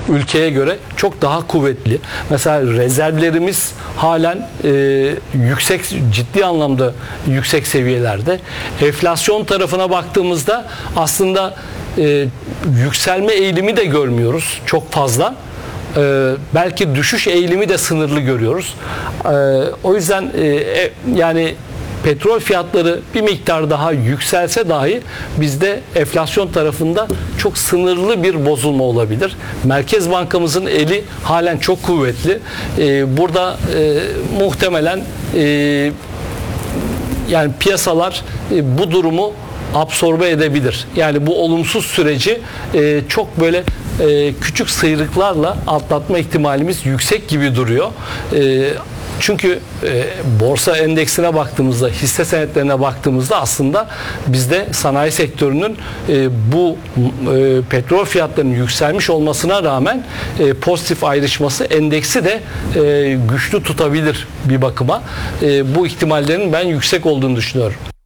ülkeye göre çok daha kuvvetli. Mesela rezervlerimiz halen yüksek, ciddi anlamda yüksek seviyelerde. Enflasyon tarafına baktığımızda aslında yükselme eğilimi de görmüyoruz çok fazla. Belki düşüş eğilimi de sınırlı görüyoruz. O yüzden yani petrol fiyatları bir miktar daha yükselse dahi bizde enflasyon tarafında çok sınırlı bir bozulma olabilir. Merkez Bankamızın eli halen çok kuvvetli. Burada muhtemelen yani piyasalar bu durumu absorbe edebilir. Yani bu olumsuz süreci çok böyle küçük sıyrıklarla atlatma ihtimalimiz yüksek gibi duruyor. Çünkü borsa endeksine baktığımızda, hisse senetlerine baktığımızda aslında bizde sanayi sektörünün bu petrol fiyatlarının yükselmiş olmasına rağmen pozitif ayrışması endeksi de güçlü tutabilir bir bakıma. Bu ihtimallerin ben yüksek olduğunu düşünüyorum.